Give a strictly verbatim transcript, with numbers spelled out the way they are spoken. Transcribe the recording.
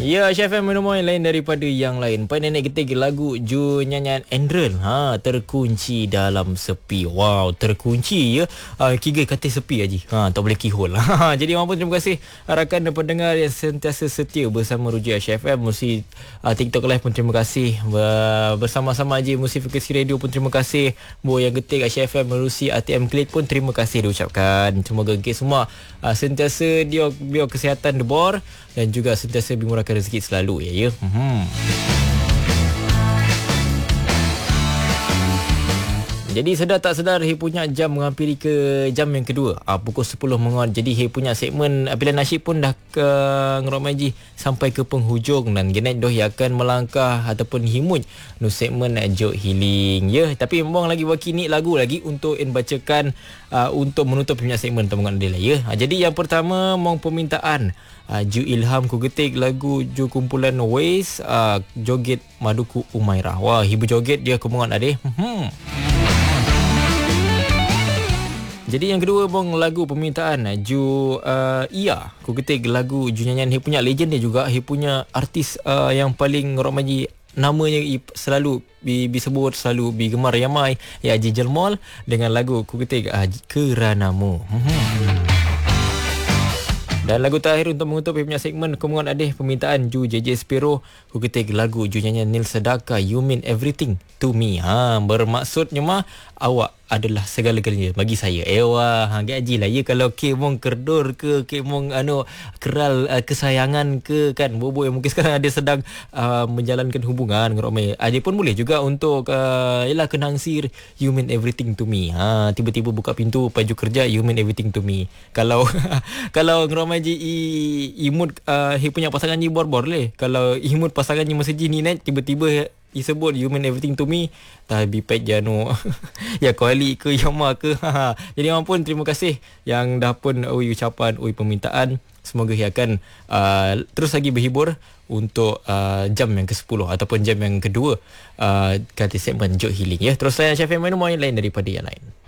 Ya, Chef M minuman yang lain daripada yang lain. Pai Nenek Getik lagu Ju nyanyian Andrel. Ha, terkunci dalam sepi. Wow, terkunci ya. Uh, Kiga kata sepi aja. Ha, tak boleh keyhole. Ha, jadi mampu terima kasih rakan dan pendengar yang sentiasa setia bersama Ruja Chef M. Musi uh, TikTok Live pun terima kasih. Uh, bersama-sama aja Musi Frekuensi Radio pun terima kasih. Bo yang Getik Chef M menerusi A T M Klik pun terima kasih diucapkan. Semoga kita semua uh, sentiasa dia biar kesihatan debor dan juga sentiasa dimurahkan rezeki selalu ya ya. Hmm. Jadi sedar tak sedar Hei punya jam menghampiri ke jam yang kedua. Ah, pukul sepuluh menguat. Jadi Hei punya segmen Pilihan Nasyid pun dah ke ngerok maji sampai ke penghujung dan genet doh akan melangkah ataupun himut nu segmen Jok Healing ya. Tapi memang lagi wakini lagu lagi untuk en bacakan uh, untuk menutup punya segmen temukan dia lah ya. Ah, jadi yang pertama mong permintaan uh, Ju Ilham ku getik lagu Ju kumpulan Waze uh, joget Maduku Umairah. Wah, hibu joget dia kemongan ade. Hmm. Jadi yang kedua bong lagu permintaan Ju uh, Ia ku ketik lagu Ju nyanyian Hei punya legend dia juga. Hei punya artis uh, yang paling ngorok maji namanya selalu disebut selalu digemar ramai ya Haji Jelmol dengan lagu ku ketik uh, Keranamu. Hmm. Dan lagu terakhir untuk menutup punya segmen kemungan adeh permintaan Ju J J Spiro ku ketik lagu Ju nyanyian Nil Sedaka You Mean Everything to Me. Ha, bermaksudnya mah awak adalah segala-galanya bagi saya. Ewa, ha gaji lah ya kalau ke mong kerdur ke ke mong anu keral uh, kesayangan ke kan bobo yang mungkin sekarang ada sedang uh, menjalankan hubungan ngeromai. Ada pun boleh juga untuk uh, yalah kenangsir You Mean Everything to Me. Ha, tiba-tiba buka pintu baju kerja You Mean Everything to Me. Kalau kalau ngeromai ji imut uh, he punya pasangan ni bor-bor leh. Kalau imut pasangan ni masa ji ni net tiba-tiba disebut You Mean Everything to Me tak bipet jano ya kuali ke yama ke. Jadi ampun terima kasih yang dah pun oi ucapan oi permintaan. Semoga ia akan uh, terus lagi berhibur untuk uh, jam yang ke sepuluh ataupun jam yang kedua uh, kata segmen Jok Healing ya. Terus saya Chef M lain daripada yang lain.